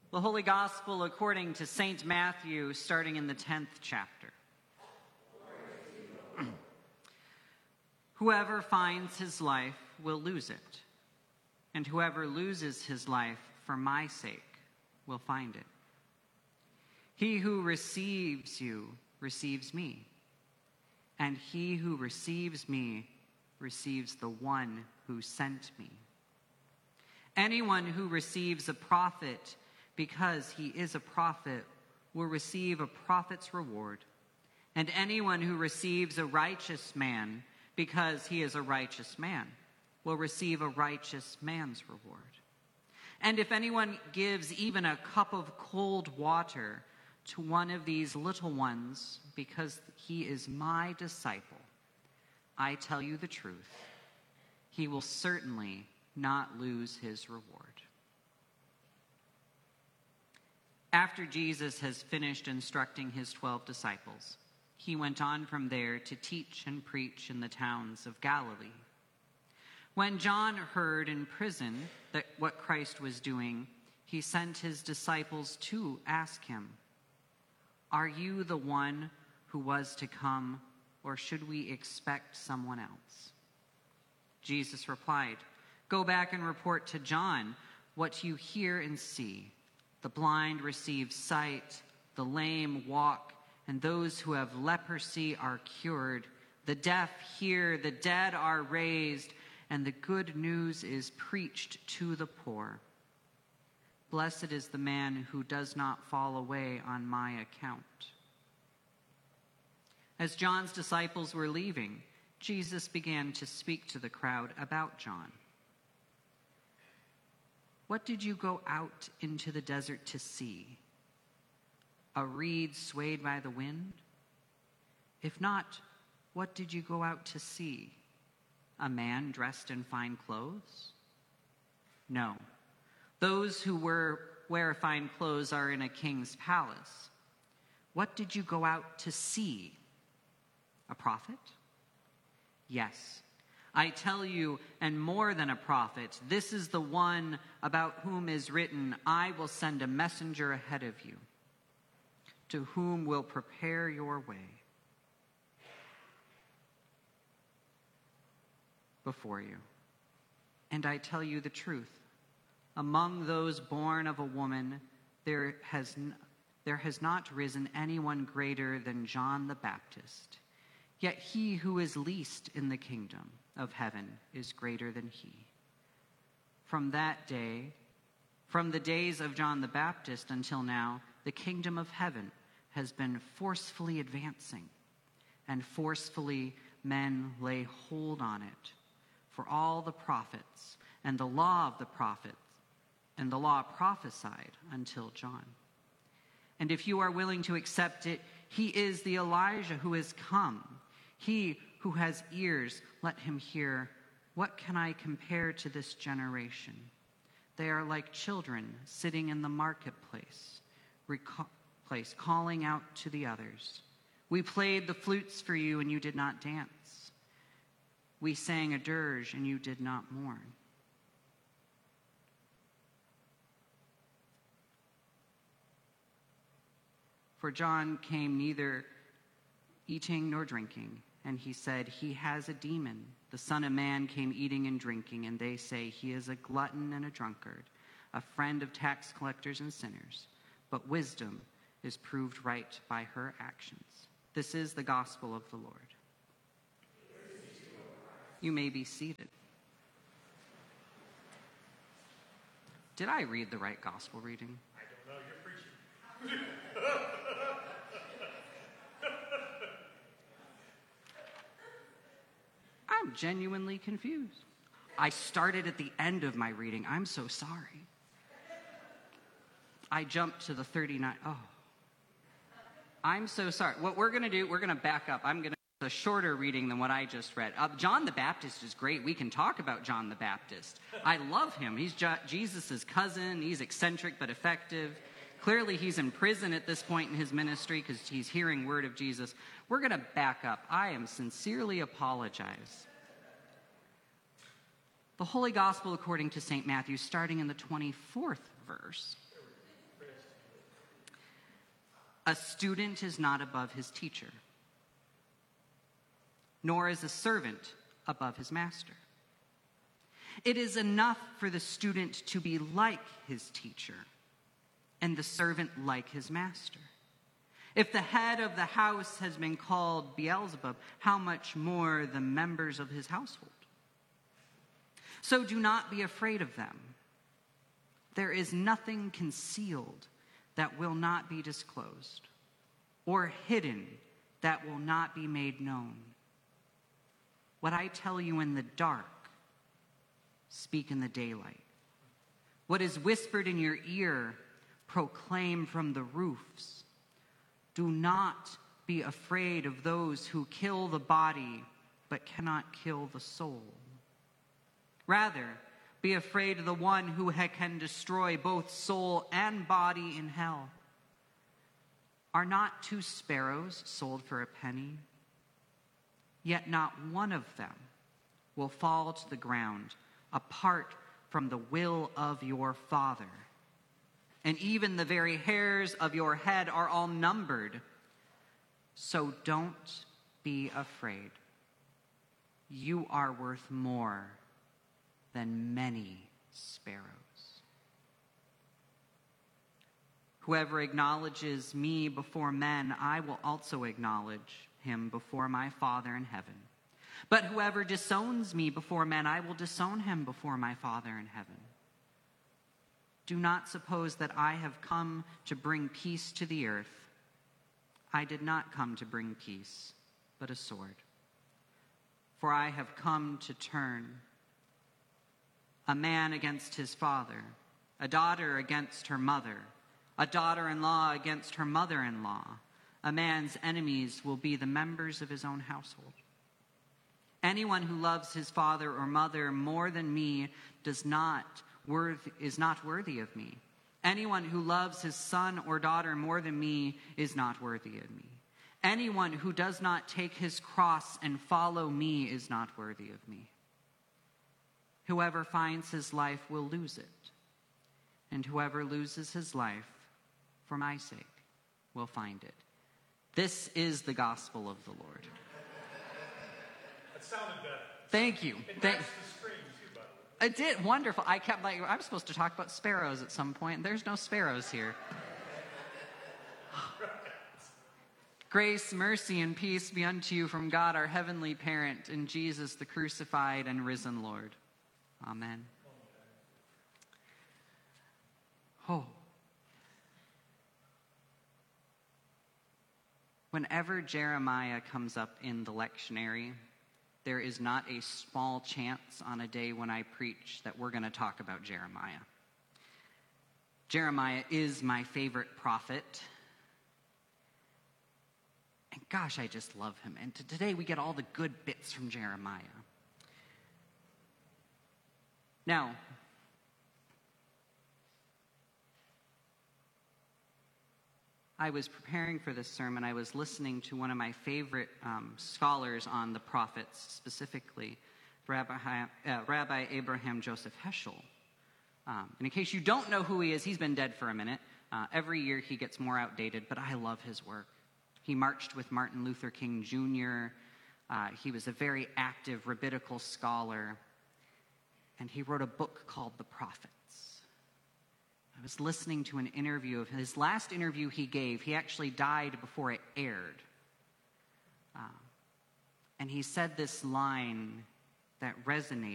The Holy Gospel according to St. Matthew, starting in the 10th chapter. Whoever finds his life will lose it, and whoever loses his life for my sake will find it. He who receives you receives me, and he who receives me receives the one who sent me. Anyone who receives a prophet because he is a prophet will receive a prophet's reward, and anyone who receives a righteous man because he is a righteous man will receive a righteous man's reward. And if anyone gives even a cup of cold water to one of these little ones because he is my disciple, I tell you the truth, he will certainly not lose his reward. After Jesus has finished instructing his 12 disciples, he went on from there to teach and preach in the towns of Galilee. When John heard in prison that what Christ was doing, he sent his disciples to ask him, "Are you the one who was to come, or should we expect someone else?" Jesus replied, "Go back and report to John what you hear and see. The blind receive sight, the lame walk, and those who have leprosy are cured. The deaf hear, the dead are raised, and the good news is preached to the poor. Blessed is the man who does not fall away on my account." As John's disciples were leaving, Jesus began to speak to the crowd about John. "What did you go out into the desert to see? A reed swayed by the wind? If not, what did you go out to see? A man dressed in fine clothes? No. Those who wear fine clothes are in a king's palace. What did you go out to see? A prophet? Yes. I tell you, and more than a prophet, this is the one about whom is written, 'I will send a messenger ahead of you, to whom will prepare your way before you.' And I tell you the truth, among those born of a woman, there has not risen anyone greater than John the Baptist. Yet he who is least in the kingdom of heaven is greater than he. From the days of John the Baptist until now, the kingdom of heaven has been forcefully advancing, and forcefully men lay hold on it. For all the prophets and the law of the prophets and the law prophesied until John. And if you are willing to accept it, he is the Elijah who has come. He who has ears, let him hear. What can I compare to this generation? They are like children sitting in the marketplace, calling out to the others. We played the flutes for you, and you did not dance. We sang a dirge, and you did not mourn." For John came neither eating nor drinking, and he said, "He has a demon. The Son of Man came eating and drinking, and they say he is a glutton and a drunkard, a friend of tax collectors and sinners. But wisdom is proved right by her actions." This is the gospel of the Lord. You may be seated. Did I read the right gospel reading? I don't know. You're preaching. I'm genuinely confused. I started at the end of my reading. I'm so sorry. I jumped to the 39. Oh. I'm so sorry. What we're going to do, we're going to back up. I'm going to do a shorter reading than what I just read. John the Baptist is great. We can talk about John the Baptist. I love him. He's Jesus' cousin. He's eccentric but effective. Clearly, he's in prison at this point in his ministry because he's hearing word of Jesus. We're going to back up. I am sincerely apologize. The Holy Gospel according to St. Matthew, starting in the 24th verse. A student is not above his teacher, nor is a servant above his master. It is enough for the student to be like his teacher, and the servant like his master. If the head of the house has been called Beelzebub, how much more the members of his household? So do not be afraid of them. There is nothing concealed that will not be disclosed, or hidden that will not be made known. What I tell you in the dark, speak in the daylight. What is whispered in your ear, proclaim from the roofs. Do not be afraid of those who kill the body, but cannot kill the soul. Rather, be afraid of the one who can destroy both soul and body in hell. Are not 2 sparrows sold for a penny? Yet not one of them will fall to the ground apart from the will of your Father. And even the very hairs of your head are all numbered. So don't be afraid. You are worth more than many sparrows. Whoever acknowledges me before men, I will also acknowledge him before my Father in heaven. But whoever disowns me before men, I will disown him before my Father in heaven. Do not suppose that I have come to bring peace to the earth. I did not come to bring peace, but a sword. For I have come to turn a man against his father, a daughter against her mother, a daughter-in-law against her mother-in-law. A man's enemies will be the members of his own household. Anyone who loves his father or mother more than me is not worthy of me. Anyone who loves his son or daughter more than me is not worthy of me. Anyone who does not take his cross and follow me is not worthy of me. Whoever finds his life will lose it, and whoever loses his life for my sake will find it. This is the gospel of the Lord. That sounded better. Thank you. It matched the screen too, by the way. It did. Wonderful. I kept like, I'm supposed to talk about sparrows at some point. There's no sparrows here. Grace, mercy, and peace be unto you from God, our heavenly parent, and Jesus, the crucified and risen Lord. Amen. Oh. Whenever Jeremiah comes up in the lectionary, there is not a small chance on a day when I preach that we're going to talk about Jeremiah. Jeremiah is my favorite prophet. And gosh, I just love him. And today we get all the good bits from Jeremiah. Now, I was preparing for this sermon. I was listening to one of my favorite scholars on the prophets, specifically Rabbi Abraham Joseph Heschel. And in case you don't know who he is, he's been dead for a minute. Every year he gets more outdated, but I love his work. He marched with Martin Luther King Jr. He was a very active rabbinical scholar. And he wrote a book called The Prophets. I was listening to an interview of his last interview he gave. He actually died before it aired. And he said this line that resonated.